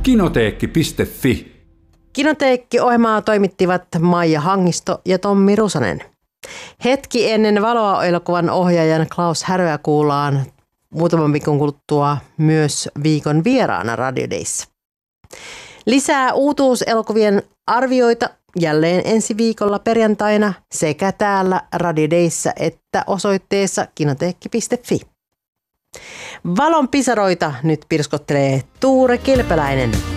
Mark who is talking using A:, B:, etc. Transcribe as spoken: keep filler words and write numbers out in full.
A: kinoteekki piste fi.
B: Kinoteekki-ohjelmaa toimittivat Maija Hangisto ja Tommi Rusanen. Hetki ennen valoa elokuvan ohjaajan Klaus Häröä kuullaan muutaman viikon kuluttua myös viikon vieraana Radio Dayssä. Lisää uutuuselokuvien arvioita jälleen ensi viikolla perjantaina sekä täällä Radio Dayssä että osoitteessa kinoteekki piste fi. Valon pisaroita nyt pirskottelee Tuure Kilpeläinen.